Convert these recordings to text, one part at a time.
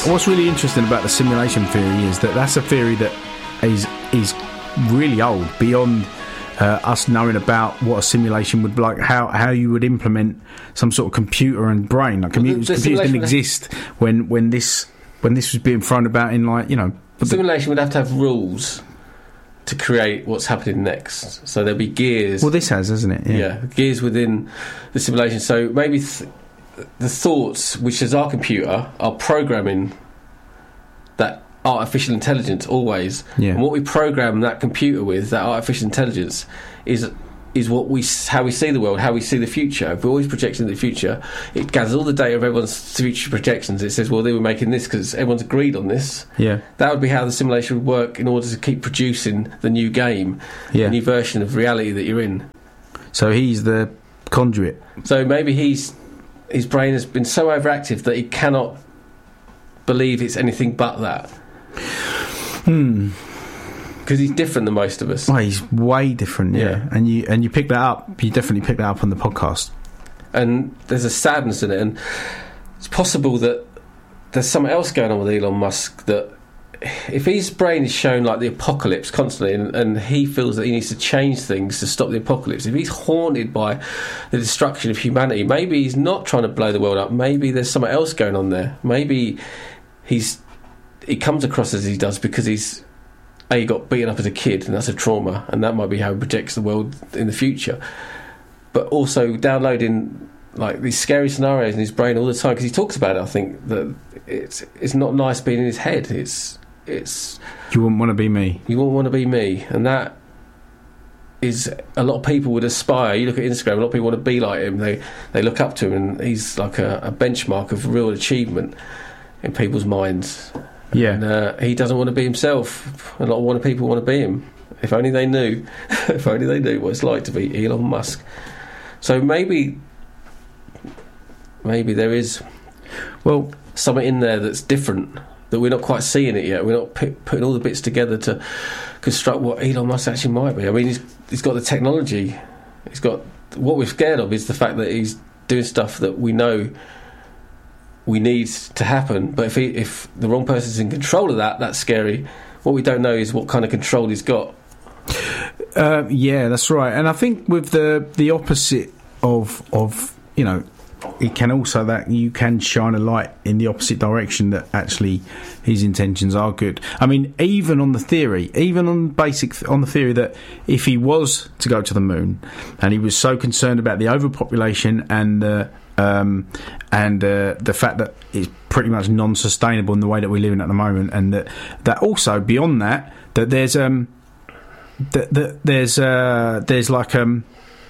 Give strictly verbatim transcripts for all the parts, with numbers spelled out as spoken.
what's really interesting about the simulation theory is that that's a theory that is is really old, beyond uh, us knowing about what a simulation would be like, how how you would implement some sort of computer and brain. Like well, computers, the, the computers didn't exist when when this when this was being thrown about in, like, you know. The simulation would have to have rules to create what's happening next. So there'll be gears. Well, this has, hasn't it? Yeah, yeah gears within the simulation. So maybe th- the thoughts, which is our computer, are programming that artificial intelligence always. Yeah. And what we program that computer with, that artificial intelligence, is is what we how we see the world, how we see the future. If we're always projecting the future, it gathers all the data of everyone's future projections. It says, well, they were making this because everyone's agreed on this. Yeah. That would be how the simulation would work in order to keep producing the new game, yeah. the new version of reality that you're in. So he's the conduit. So maybe he's his brain has been so overactive that he cannot believe it's anything but that. Hmm. Because he's different than most of us. Well, he's way different, yeah. yeah. And you and you pick that up. You definitely pick that up on the podcast. And there's a sadness in it, and it's possible that there's something else going on with Elon Musk. That if his brain is shown like the apocalypse constantly, and, and he feels that he needs to change things to stop the apocalypse, if he's haunted by the destruction of humanity, maybe he's not trying to blow the world up. Maybe there's something else going on there. Maybe he's he comes across as he does because he's. He got beaten up as a kid, and that's a trauma, and that might be how he projects the world in the future. But also downloading like these scary scenarios in his brain all the time, because he talks about it. I think that it's it's not nice being in his head. It's it's you wouldn't want to be me. You wouldn't want to be me, and that is a lot of people would aspire. You look at Instagram, a lot of people want to be like him. They they look up to him, and he's like a, a benchmark of real achievement in people's minds. Yeah, and uh, he doesn't want to be himself. A lot of people want to be him. If only they knew. If only they knew what it's like to be Elon Musk. So maybe, maybe there is, well, something in there that's different that we're not quite seeing it yet. We're not p- putting all the bits together to construct what Elon Musk actually might be. I mean, he's he's got the technology. He's got what we're scared of is the fact that he's doing stuff that we know. We need to happen, but if he, if the wrong person's in control of that, that's scary. What we don't know is what kind of control he's got. Uh, yeah, that's right. And I think with the the opposite of of you know, it can also that you can shine a light in the opposite direction that actually his intentions are good. I mean, even on the theory, even on basic on the theory that if he was to go to the moon, and he was so concerned about the overpopulation and the Um, and uh, the fact that it's pretty much non-sustainable in the way that we're living at the moment, and that that also beyond that, that there's um, that, that there's uh, there's like um,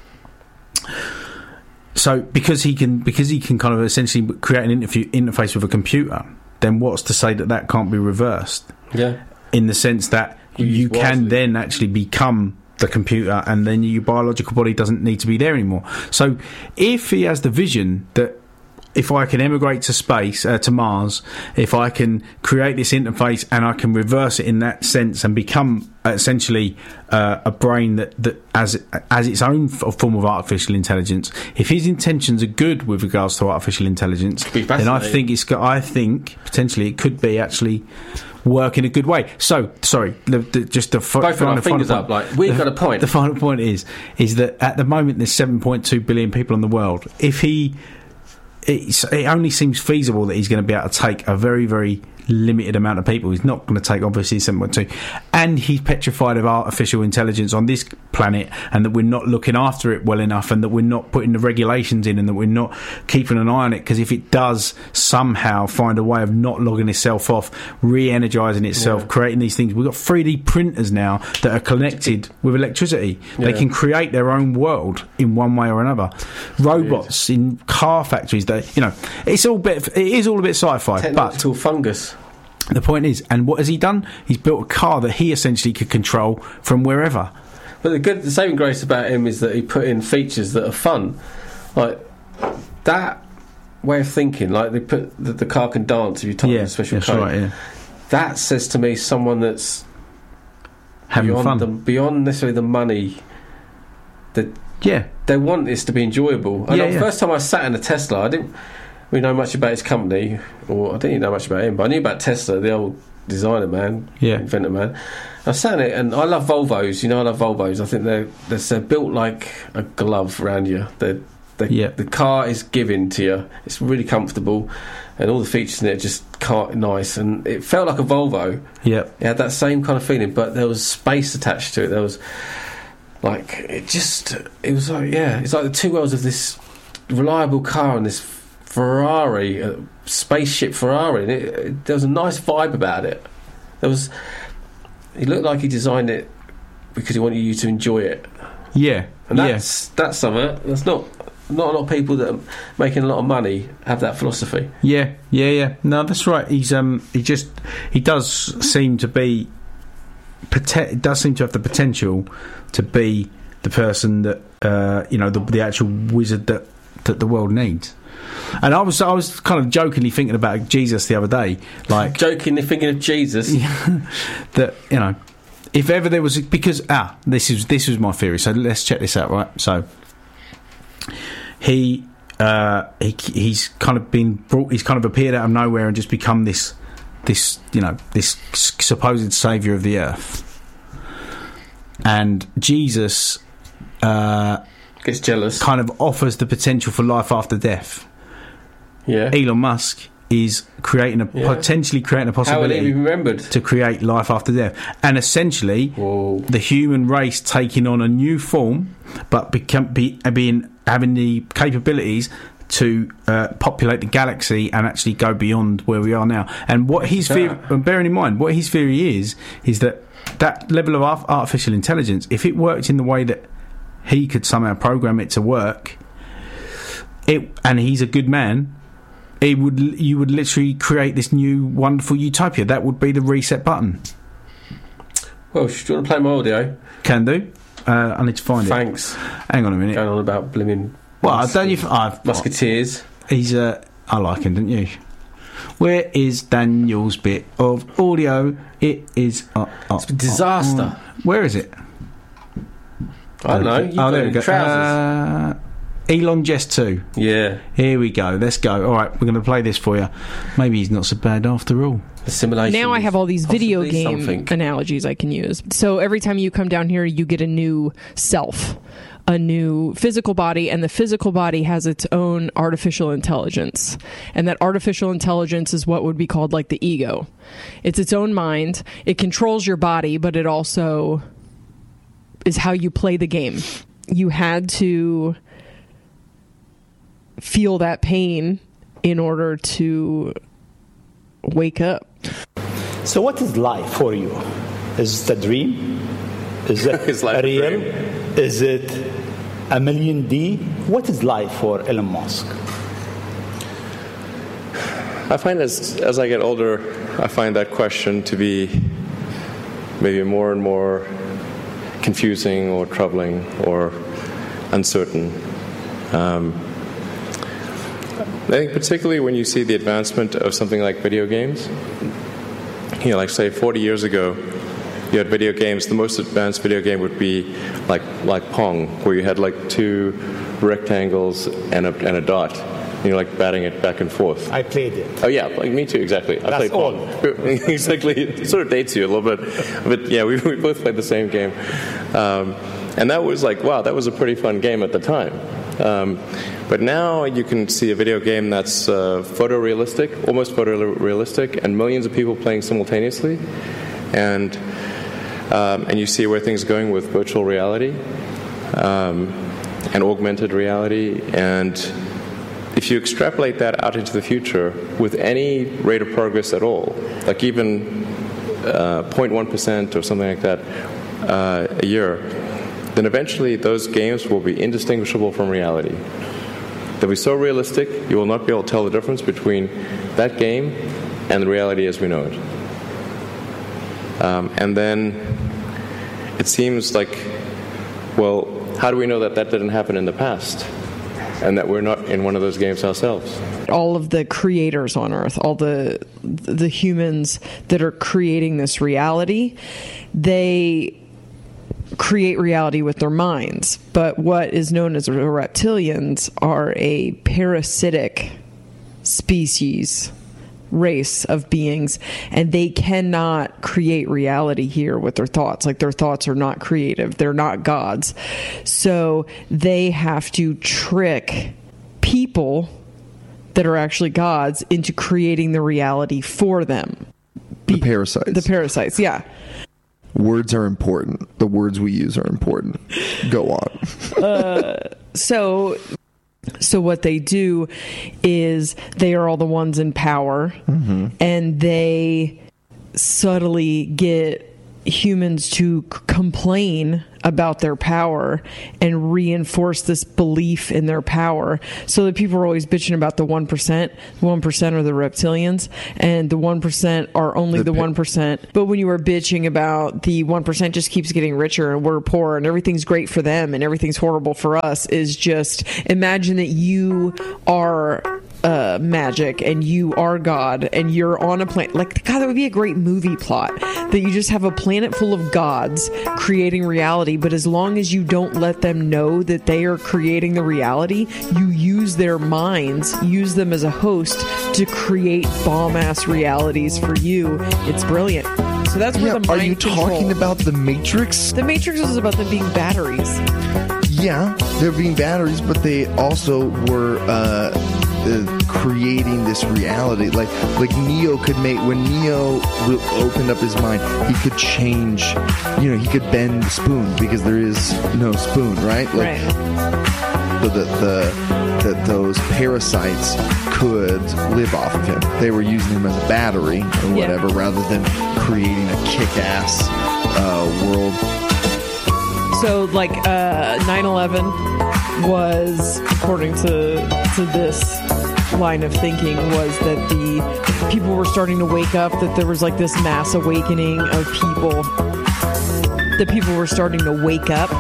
so because he can because he can kind of essentially create an interview, interface with a computer, then what's to say that that can't be reversed? Yeah, in the sense that you, you can then actually become the computer, and then your biological body doesn't need to be there anymore. So if he has the vision that if I can emigrate to space, uh, to Mars, if I can create this interface and I can reverse it in that sense and become essentially uh, a brain that, that as as its own form of artificial intelligence, if his intentions are good with regards to artificial intelligence, then I think it's got, I think potentially it could be actually work in a good way. So, sorry, the, the, just the f- both final, our fingers final up. Like we've the, got a point. The final point is is that at the moment there's seven point two billion people in the world. If he, it's, it only seems feasible that he's going to be able to take a very very limited amount of people. He's not going to take obviously seven point two, and he's petrified of artificial intelligence on this planet, and that we're not looking after it well enough, and that we're not putting the regulations in, and that we're not keeping an eye on it, because if it does somehow find a way of not logging itself off, re-energising itself, yeah. creating these things, we've got three D printers now that are connected with electricity. Yeah. They can create their own world in one way or another. Robots in car factories, they, you know, it's all bit, it is all a bit sci-fi, technological but fungus. The point is, and what has he done? He's built a car that he essentially could control from wherever. But the good, the saving grace about him is that he put in features that are fun, like that way of thinking. Like they put the, the car can dance if you type yeah, in a special that's code. Right, yeah. That says to me someone that's having beyond fun, the, beyond necessarily the money. That yeah, they want this to be enjoyable. I yeah, know the yeah. first time I sat in a Tesla, I didn't. really know much about his company, or I didn't even know much about him, but I knew about Tesla, the old designer man, Yeah. inventor man. I sat in it, and I love Volvos. You know, I love Volvos. I think they're they're, they're built like a glove around you. They're, they're, Yeah. The car is given to you. It's really comfortable, and all the features in it are just car- nice. And it felt like a Volvo. Yeah. It had that same kind of feeling, but there was space attached to it. There was like it just. It was like yeah, it's like the two worlds of this reliable car and this Ferrari, uh, spaceship Ferrari. And it, it, there was a nice vibe about it. There was. He looked like he designed it because he wanted you to enjoy it. Yeah. And that's yeah. that's something. That's not not a lot of people that are making a lot of money have that philosophy. Yeah, yeah, yeah. No, that's right. He's um, he just he does seem to be, poten- does seem to have the potential to be the person that uh, you know, the, the actual wizard that that the world needs. And I was I was kind of jokingly thinking about Jesus the other day, like jokingly thinking of Jesus. that you know, if ever there was because ah, this is this was my theory. So let's check this out, right? So he uh, he he's kind of been brought. He's kind of appeared out of nowhere and just become this this you know this supposed savior of the earth. And Jesus uh, gets jealous. Kind of offers the potential for life after death. Yeah. Elon Musk is creating a yeah. potentially creating a possibility How will he be remembered? to create life after death, and essentially Whoa. the human race taking on a new form, but become be, being having the capabilities to uh, populate the galaxy and actually go beyond where we are now. And what his theory, and bearing in mind what his theory is, is that that level of artificial intelligence, if it worked in the way that he could somehow program it to work, it and he's a good man. It would you would literally create this new wonderful utopia. That would be the reset button. Well, do you want to play my audio? Can do. Uh, I need to find Thanks. it. Thanks. Hang on a minute. Going on about blimmin'. Well, I don't you? F- I've, Musketeers. He's. Uh, I like him, didn't you? Where is Daniel's bit of audio? It is. Uh, uh, it's a disaster. Uh, uh, where is it? I don't know. You've oh, got there we go. Trousers. Uh, Elon Jest two. Yeah. Here we go. Let's go. All right, we're going to play this for you. Maybe he's not so bad after all. The simulation. Now I have all these video game something. analogies I can use. So every time you come down here, you get a new self, a new physical body, and the physical body has its own artificial intelligence. And that artificial intelligence is what would be called like the ego. It's its own mind. It controls your body, but it also is how you play the game. You had to feel that pain in order to wake up. So what is life for you? Is it a dream? Is it Is life a real? dream? Is it a million D? What is life for Elon Musk? I find as as I get older, I find that question to be maybe more and more confusing or troubling or uncertain. Um, I think particularly when you see the advancement of something like video games, you know, like say forty years ago, you had video games. The most advanced video game would be like like Pong, where you had like two rectangles and a and a dot. And you're like batting it back and forth. I played it. Oh yeah, like me too, exactly. I That's played Pong. Exactly. It sort of dates you a little bit, but yeah, we we both played the same game, um, and that was like wow, that was a pretty fun game at the time. Um, but now you can see a video game that's uh, photorealistic, almost photorealistic, and millions of people playing simultaneously, and um, and you see where things are going with virtual reality um, and augmented reality, and if you extrapolate that out into the future with any rate of progress at all, like even uh, zero point one percent or something like that uh, a year, then eventually those games will be indistinguishable from reality. They'll be so realistic, you will not be able to tell the difference between that game and the reality as we know it. Um, and then it seems like, well, how do we know that that didn't happen in the past? And that we're not in one of those games ourselves. All of the creators on Earth, all the the humans that are creating this reality, they create reality with their minds. But what is known as reptilians are a parasitic species, race of beings, and they cannot create reality here with their thoughts. Like, their thoughts are not creative. They're not gods. So they have to trick people that are actually gods into creating the reality for them. The parasites. The parasites, yeah. Words are important. The words we use are important. Go on. uh, so... So what they do is they are all the ones in power, mm-hmm. and they subtly get humans to c- complain about their power and reinforce this belief in their power. So that people are always bitching about the one percent. The one percent are the reptilians, and the one percent are only the, the one percent. But when you are bitching about the one percent just keeps getting richer and we're poor and everything's great for them and everything's horrible for us, is just imagine that you are uh, magic and you are God and you're on a planet. Like, God, that would be a great movie plot, that you just have a planet full of gods creating reality. But as long as you don't let them know that they are creating the reality, you use their minds, use them as a host to create bomb-ass realities for you. It's brilliant. So that's where yeah, the mind Are you control. talking about the Matrix? The Matrix was about them being batteries. Yeah, they're being batteries, but they also were uh, uh, creating this reality. Like, like Neo could make, when Neo re- opened up his mind, he could change. You know, he could bend the spoon because there is no spoon, right? Like, right. So that the that those parasites could live off of him. They were using him as a battery or whatever, yeah. rather than creating a kick-ass uh, world. So, like, uh, nine eleven was, according to to this line of thinking, was that the people were starting to wake up, that there was, like, this mass awakening of people, that people were starting to wake up